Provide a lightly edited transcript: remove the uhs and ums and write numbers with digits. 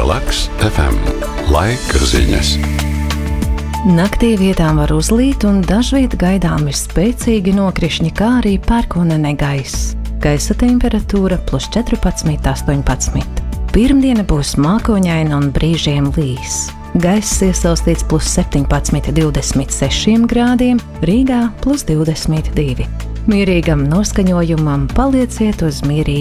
Laks FM. Laika ziņas. Naktī vietām var uzlīt un dažviet gaidāmi spēcīgi nokrišņi, kā arī pērkonaina gaiss. Gaisa temperatūra +14, 18. Pirmdiena būs mākoņaina un brīžiem līs. Gaiss iesaustīts +17, 26 grādiem, Rīgā +22. Mierīgam noskaņojumam palieciet uz mierīgu